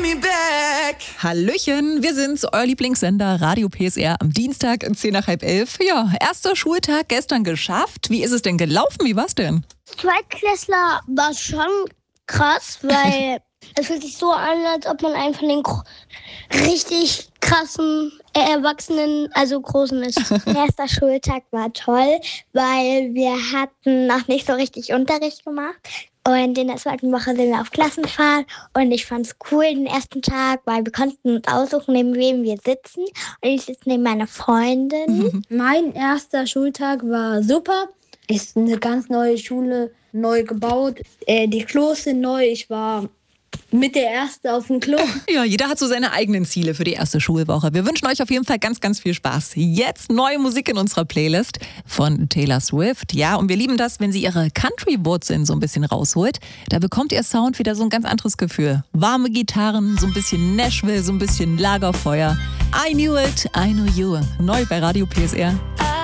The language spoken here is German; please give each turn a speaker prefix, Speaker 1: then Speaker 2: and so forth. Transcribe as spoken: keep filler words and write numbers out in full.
Speaker 1: Hallöchen, wir sind's, euer Lieblingssender Radio P S R am Dienstag um zehn nach halb elf. Ja, erster Schultag gestern geschafft. Wie ist es denn gelaufen? Wie war's denn?
Speaker 2: Zweitklässler war schon krass, weil es fühlt sich so an, als ob man einen von den gro- richtig krassen äh, Erwachsenen, also Großen ist.
Speaker 3: Erster Schultag war toll, weil wir hatten noch nicht so richtig Unterricht gemacht. Und in der zweiten Woche sind wir auf Klassenfahrt und ich fand es cool den ersten Tag, weil wir konnten uns aussuchen, neben wem wir sitzen. Und ich sitze neben meiner Freundin.
Speaker 4: Mein erster Schultag war super. Ist eine ganz neue Schule, neu gebaut. Äh, die Klos sind neu. Ich war mit der Erste auf dem Klo.
Speaker 1: Ja, jeder hat so seine eigenen Ziele für die erste Schulwoche. Wir wünschen euch auf jeden Fall ganz, ganz viel Spaß. Jetzt neue Musik in unserer Playlist von Taylor Swift. Ja, und wir lieben das, wenn sie ihre Country-Wurzeln so ein bisschen rausholt. Da bekommt ihr Sound wieder so ein ganz anderes Gefühl. Warme Gitarren, so ein bisschen Nashville, so ein bisschen Lagerfeuer. I knew it, I know you. Neu bei Radio P S R.